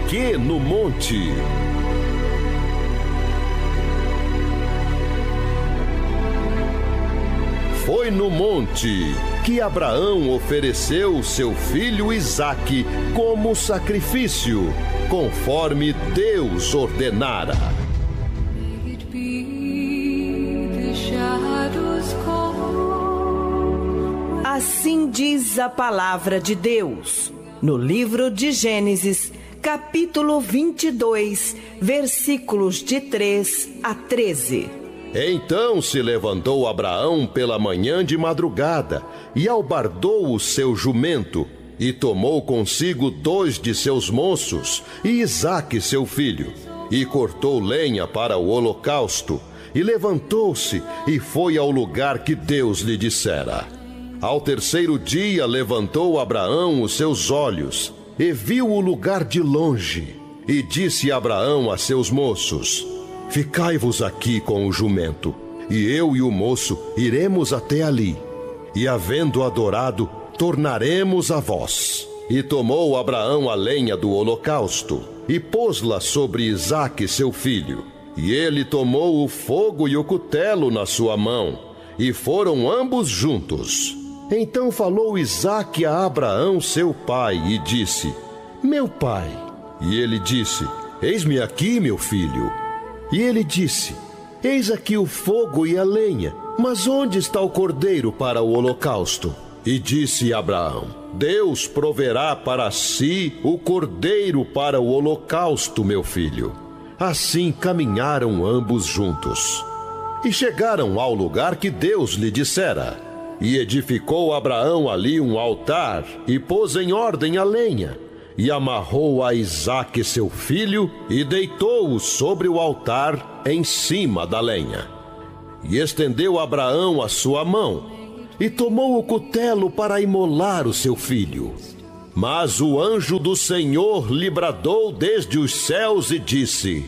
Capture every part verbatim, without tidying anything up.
que no monte? Foi no monte que Abraão ofereceu seu filho Isaque como sacrifício, conforme Deus ordenara. Assim diz a palavra de Deus, no livro de Gênesis, capítulo vinte e dois, versículos de três a treze. Então se levantou Abraão pela manhã de madrugada e albardou o seu jumento, e tomou consigo dois de seus moços e Isaque seu filho, e cortou lenha para o holocausto, e levantou-se e foi ao lugar que Deus lhe dissera. Ao terceiro dia levantou Abraão os seus olhos e viu o lugar de longe, e disse Abraão a seus moços: Ficai-vos aqui com o jumento, e eu e o moço iremos até ali, e havendo adorado, tornaremos a vós. E tomou Abraão a lenha do holocausto, e pôs-la sobre Isaque seu filho. E ele tomou o fogo e o cutelo na sua mão, e foram ambos juntos. Então falou Isaque a Abraão seu pai, e disse: Meu pai. E ele disse: Eis-me aqui, meu filho. E ele disse: Eis aqui o fogo e a lenha, mas onde está o cordeiro para o holocausto? E disse Abraão: Deus proverá para si o cordeiro para o holocausto, meu filho. Assim caminharam ambos juntos. E chegaram ao lugar que Deus lhe dissera. E edificou Abraão ali um altar, e pôs em ordem a lenha, e amarrou a Isaque seu filho, e deitou-o sobre o altar em cima da lenha. E estendeu Abraão a sua mão, e tomou o cutelo para imolar o seu filho. Mas o anjo do Senhor lhe bradou desde os céus e disse: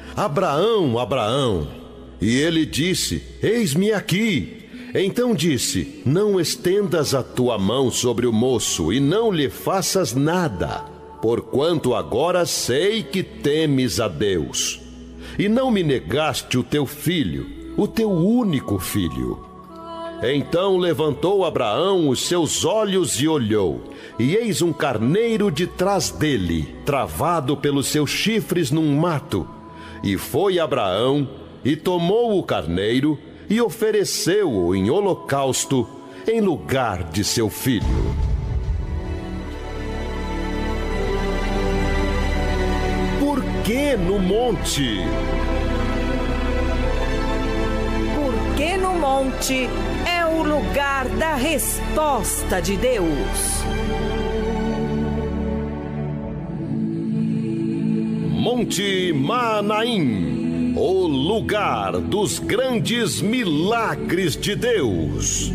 Abraão, Abraão. E ele disse: Eis-me aqui. Então disse: Não estendas a tua mão sobre o moço, e não lhe faças nada, porquanto agora sei que temes a Deus, e não me negaste o teu filho, o teu único filho. Então levantou Abraão os seus olhos e olhou, e eis um carneiro de trás dele, travado pelos seus chifres num mato. E foi Abraão, e tomou o carneiro, e ofereceu-o em holocausto, em lugar de seu filho. Por que no monte? Porque no monte é o lugar da resposta de Deus. Monte Manaim, o lugar dos grandes milagres de Deus.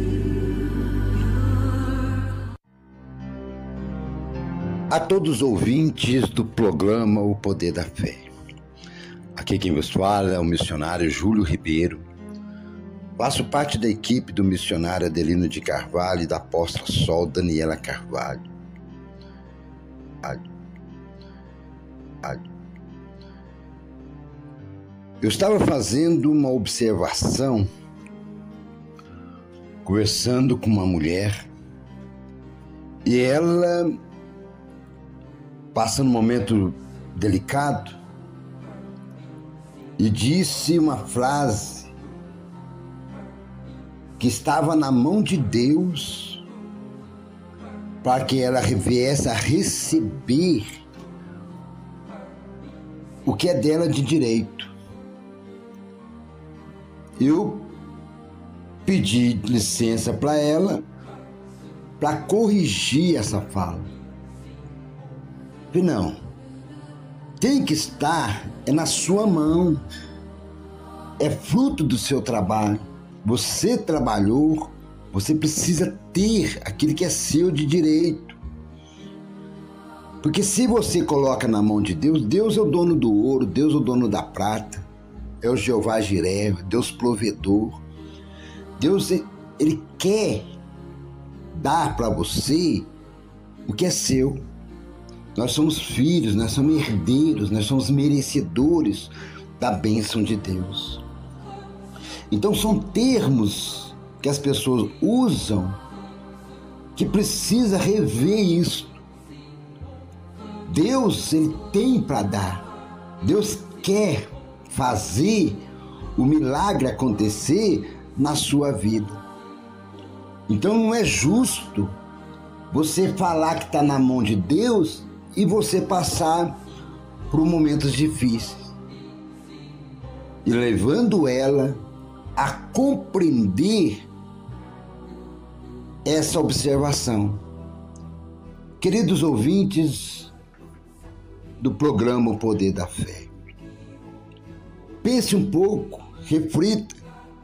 A todos os ouvintes do programa O Poder da Fé. Aqui quem vos fala é o missionário Júlio Ribeiro. Faço parte da equipe do missionário Adelino de Carvalho e da apóstola Sol Daniela Carvalho. Eu estava fazendo uma observação, conversando com uma mulher, e ela passa num momento delicado e disse uma frase que estava na mão de Deus para que ela viesse a receber o que é dela de direito. Eu pedi licença para ela para corrigir essa fala. Falei, não, tem que estar é na sua mão, é fruto do seu trabalho. Você trabalhou, você precisa ter aquilo que é seu de direito. Porque se você coloca na mão de Deus, Deus é o dono do ouro, Deus é o dono da prata, é o Jeová Jiré, Deus provedor. Deus, ele quer dar para você o que é seu. Nós somos filhos, nós somos herdeiros, nós somos merecedores da bênção de Deus. Então são termos que as pessoas usam que precisa rever isso. Deus, Ele tem para dar. Deus quer fazer o milagre acontecer na sua vida. Então não é justo você falar que está na mão de Deus e você passar por momentos difíceis. E levando ela a compreender essa observação. Queridos ouvintes do programa O Poder da Fé, pense um pouco, reflita.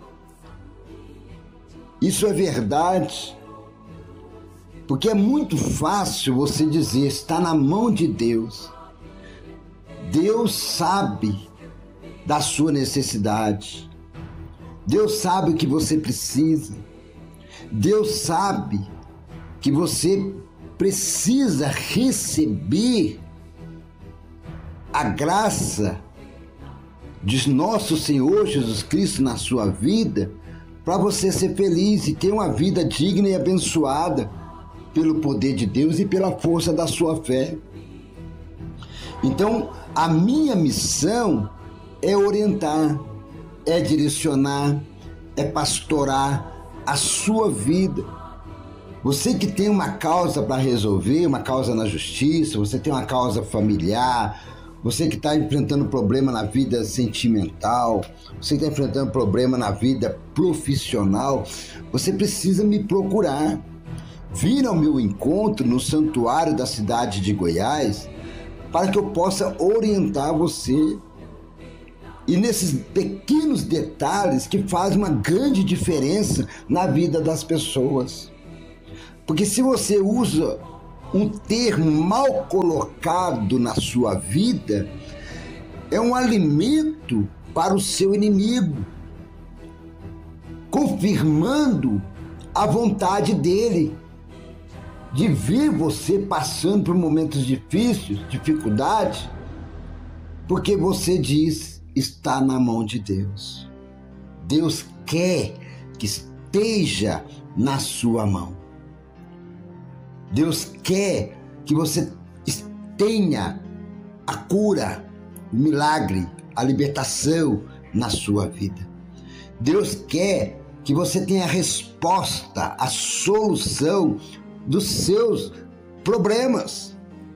Isso é verdade, porque é muito fácil você dizer, está na mão de Deus. Deus sabe da sua necessidade. Deus sabe o que você precisa. Deus sabe que você precisa receber a graça de nosso Senhor Jesus Cristo na sua vida para você ser feliz e ter uma vida digna e abençoada pelo poder de Deus e pela força da sua fé. Então, a minha missão é orientar, é direcionar, é pastorar a sua vida. Você que tem uma causa para resolver, uma causa na justiça, você tem uma causa familiar, você que está enfrentando problema na vida sentimental, você que está enfrentando problema na vida profissional, você precisa me procurar. Vir ao meu encontro no santuário da cidade de Goiás para que eu possa orientar você. E nesses pequenos detalhes que fazem uma grande diferença na vida das pessoas. Porque se você usa um termo mal colocado na sua vida, é um alimento para o seu inimigo, confirmando a vontade dele de ver você passando por momentos difíceis, dificuldades, porque você diz, está na mão de Deus. Deus quer que esteja na sua mão. Deus quer que você tenha a cura, o milagre, a libertação na sua vida. Deus quer que você tenha a resposta, a solução dos seus problemas.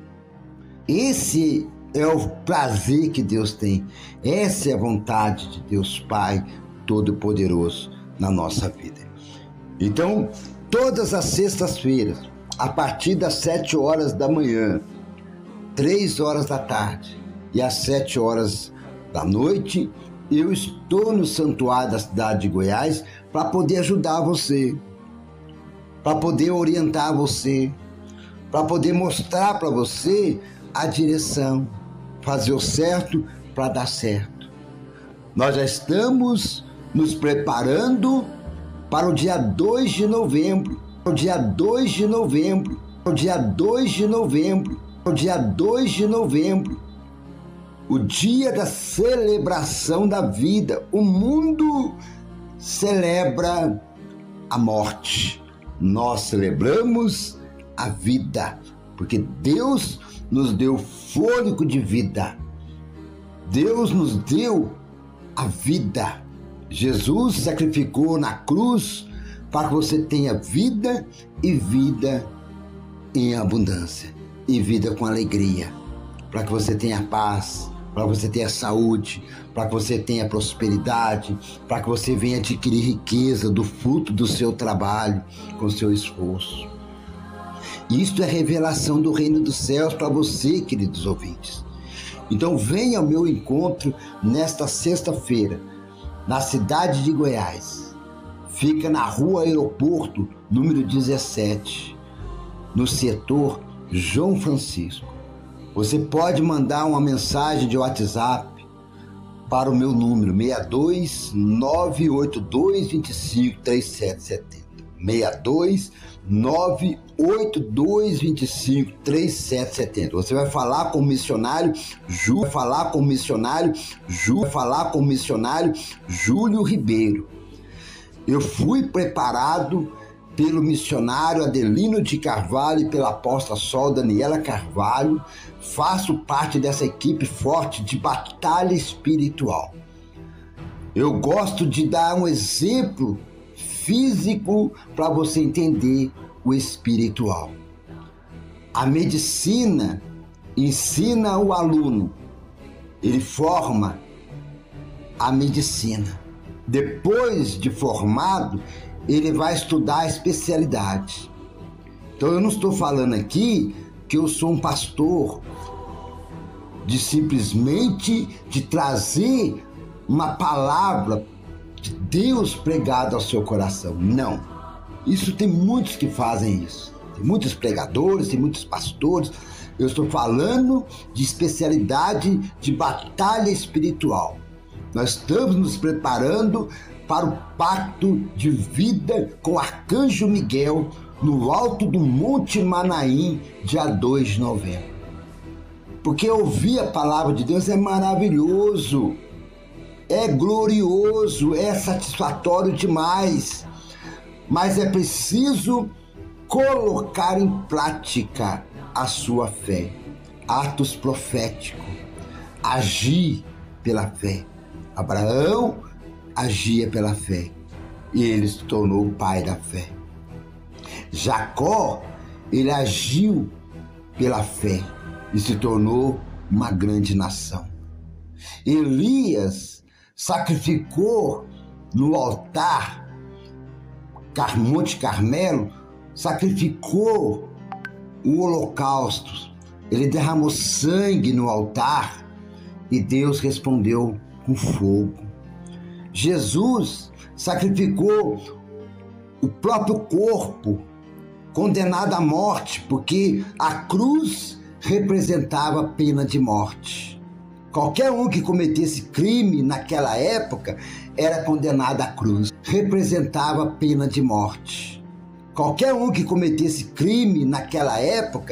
Esse é o prazer que Deus tem. Essa é a vontade de Deus Pai Todo-Poderoso na nossa vida. Então, todas as sextas-feiras, a partir das sete horas da manhã, três horas da tarde e às sete horas da noite, eu estou no santuário da cidade de Goiás para poder ajudar você, para poder orientar você, para poder mostrar para você a direção, fazer o certo para dar certo. Nós já estamos nos preparando para o dia dois de novembro, o dia dois de novembro, o dia dois de novembro, o dia dois de novembro, o dia da celebração da vida. O mundo celebra a morte. Nós celebramos a vida, porque Deus nos deu fôlego de vida. Deus nos deu a vida. Jesus sacrificou na cruz para que você tenha vida e vida em abundância, e vida com alegria, para que você tenha paz, para que você tenha saúde, para que você tenha prosperidade, para que você venha adquirir riqueza do fruto do seu trabalho, com o seu esforço. Isto é revelação do reino dos céus para você, queridos ouvintes. Então venha ao meu encontro nesta sexta-feira, na cidade de Goiás. Fica na Rua Aeroporto, número dezessete, no setor João Francisco. Você pode mandar uma mensagem de WhatsApp para o meu número seis dois nove oito dois dois cinco três sete sete zero. seis dois nove oito dois dois cinco três sete sete zero. Você vai falar com o missionário Júlio, vai falar com o missionário Júlio, vai falar com o missionário Júlio Ribeiro. Eu fui preparado pelo missionário Adelino de Carvalho e pela apóstola Sol Daniela Carvalho. Faço parte dessa equipe forte de batalha espiritual. Eu gosto de dar um exemplo físico para você entender o espiritual. A medicina ensina o aluno, ele forma a medicina. Depois de formado, ele vai estudar a especialidade. Então eu não estou falando aqui que eu sou um pastor de simplesmente de trazer uma palavra de Deus pregada ao seu coração. Não. Isso tem muitos que fazem isso. Tem muitos pregadores, tem muitos pastores. Eu estou falando de especialidade de batalha espiritual. Nós estamos nos preparando para o pacto de vida com o Arcanjo Miguel no alto do Monte Manaim, dia dois de novembro. Porque ouvir a palavra de Deus é maravilhoso, é glorioso, é satisfatório demais, mas é preciso colocar em prática a sua fé. Atos proféticos, agir pela fé. Abraão agia pela fé e ele se tornou o pai da fé. Jacó, ele agiu pela fé e se tornou uma grande nação. Elias sacrificou no altar, Monte Carmelo, sacrificou o holocausto. Ele derramou sangue no altar e Deus respondeu com fogo. Jesus sacrificou o próprio corpo, condenado à morte, porque a cruz representava a pena de morte. Qualquer um que cometesse crime naquela época era condenado à cruz, representava a pena de morte. Qualquer um que cometesse crime naquela época